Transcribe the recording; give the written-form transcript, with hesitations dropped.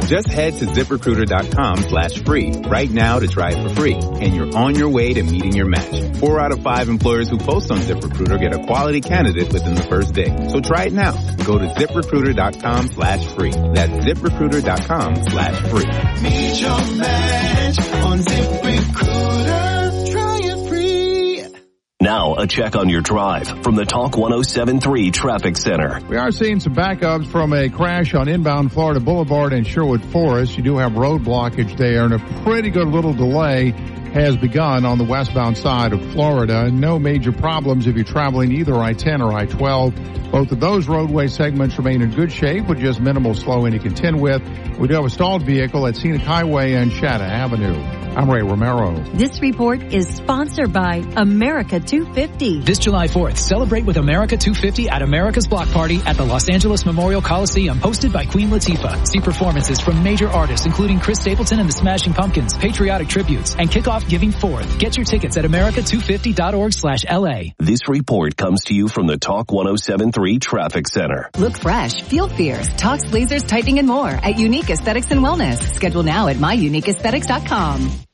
Just head to ZipRecruiter.com/free right now to try it for free, and you're on your way to meeting your match. 4 out of 5 employers who post on ZipRecruiter get a quality candidate within the first day. So try it now. Go to ZipRecruiter.com/free. That's ZipRecruiter.com/free. Meet your match on ZipRecruiter. Try it free. Now, a check on your drive from the Talk 107.3 Traffic Center. We are seeing some backups from a crash on inbound Florida Boulevard and Sherwood Forest. You do have road blockage there, and a pretty good little delay has begun on the westbound side of Florida. No major problems if you're traveling either I-10 or I-12. Both of those roadway segments remain in good shape with just minimal slowing to contend with. We do have a stalled vehicle at Scenic Highway and Shatta Avenue. I'm Ray Romero. This report is sponsored by America 250. This July 4th, celebrate with America 250 at America's Block Party at the Los Angeles Memorial Coliseum, hosted by Queen Latifah. See performances from major artists including Chris Stapleton and the Smashing Pumpkins, patriotic tributes, and kick off Giving Forth. Get your tickets at america250.org/LA. This report comes to you from the Talk 107.3 Traffic Center. Look fresh, feel fierce. Talks lasers, tightening, and more at Unique Aesthetics and Wellness. Schedule now at myuniqueaesthetics.com.